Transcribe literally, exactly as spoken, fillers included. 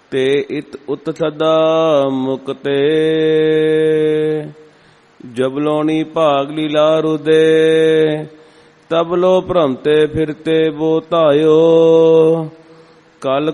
ਤੇ ਇਤ ਉਤ ਸਦਾ ਮੁਕਤੇ। ਜਬਲੋਣੀ ਭਾਗ ਲੀਲਾ ਰੁਦੇ ਤਬ ਲੋ ਭ੍ਰਮਤੇ ਫਿਰਤੇ ਬੋ ਧਾਇਓ। ਕਲ